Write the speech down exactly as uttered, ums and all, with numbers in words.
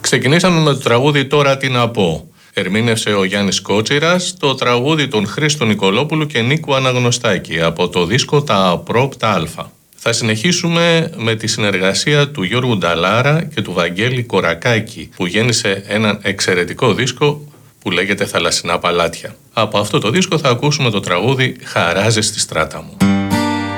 Ξεκινήσαμε με το τραγούδι «Τώρα τι να πω». Ερμήνευσε ο Γιάννης Κότσιρας το τραγούδι των Χρήστου Νικολόπουλου και Νίκου Αναγνωστάκη από το δίσκο «Τα Απρόπτα Α». Θα συνεχίσουμε με τη συνεργασία του Γιώργου Νταλάρα και του Βαγγέλη Κορακάκη, που γέννησε έναν εξαιρετικό δίσκο που λέγεται «Θαλασσινά Παλάτια». Από αυτό το δίσκο θα ακούσουμε το τραγούδι «Χαράζες στη στράτα μου».